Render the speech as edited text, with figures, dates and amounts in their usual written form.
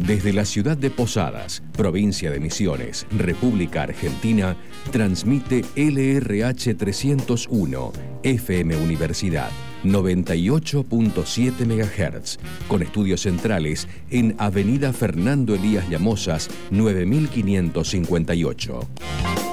Desde la ciudad de Posadas, provincia de Misiones, República Argentina, transmite LRH 301, FM Universidad, 98.7 MHz, con estudios centrales en Avenida Fernando Elías Llamosas, 9558.